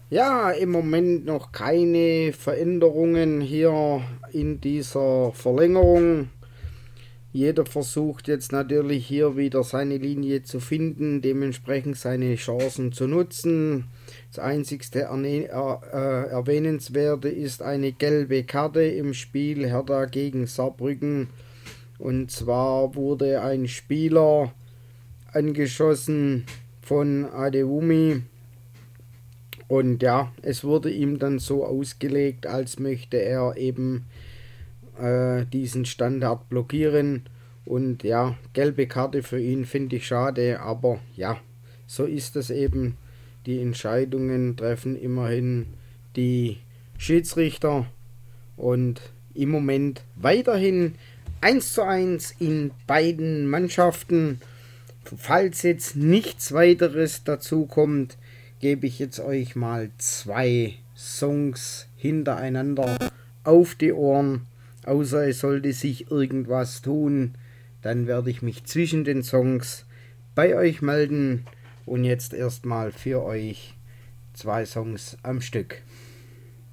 Ja, im Moment noch keine Veränderungen hier in dieser Verlängerung. Jeder versucht jetzt natürlich hier wieder seine Linie zu finden, dementsprechend seine Chancen zu nutzen. Das einzigste Erwähnenswerte ist eine gelbe Karte im Spiel Hertha gegen Saarbrücken. Und zwar wurde ein Spieler angeschossen von Adeyemi. Und ja, es wurde ihm dann so ausgelegt, als möchte er eben diesen Standard blockieren. Und ja, gelbe Karte für ihn finde ich schade, aber ja, so ist es eben. Die Entscheidungen treffen immerhin die Schiedsrichter und im Moment weiterhin 1:1 in beiden Mannschaften. Falls jetzt nichts weiteres dazu kommt, gebe ich jetzt euch mal zwei Songs hintereinander auf die Ohren. Außer es sollte sich irgendwas tun, dann werde ich mich zwischen den Songs bei euch melden. Und jetzt erstmal für euch zwei Songs am Stück.